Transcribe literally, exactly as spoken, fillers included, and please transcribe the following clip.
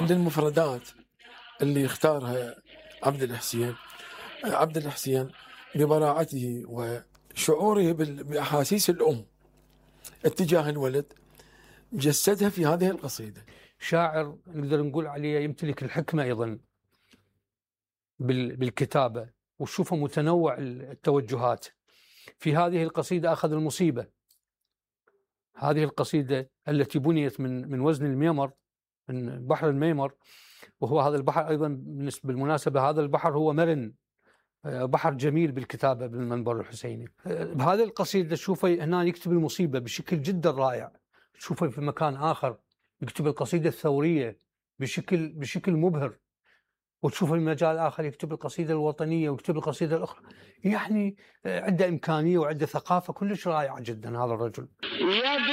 من المفردات اللي اختارها عبد الحسين عبد الحسين ببراعته وشعوره بأحاسيس الأم اتجاه الولد جسدها في هذه القصيدة. شاعر نقدر نقول عليه يمتلك الحكمة أيضا بالكتابة، وشوفه متنوع التوجهات. في هذه القصيدة أخذ المصيبة، هذه القصيدة التي بنيت من من وزن الميمر، من بحر الميمر، وهو هذا البحر أيضا بالنسبة بالمناسبة هذا البحر هو مرن، بحر جميل بالكتابة بالمنبر الحسيني. بهذه القصيدة تشوفه هنا يكتب المصيبة بشكل جدا رائع، تشوفه في مكان آخر يكتب القصيدة الثورية بشكل بشكل مبهر، وتشوف المجال آخر يكتب القصيدة الوطنية ويكتب القصيدة الأخرى. يعني عنده إمكانية وعنده ثقافة كلش رائعة جدا هذا الرجل.